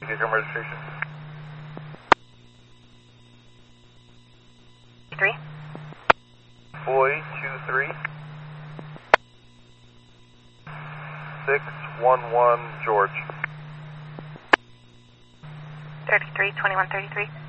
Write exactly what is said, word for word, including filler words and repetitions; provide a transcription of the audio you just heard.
Vehicle registration. Three. Boy two three. Six one one George. Thirty-three twenty-one thirty-three.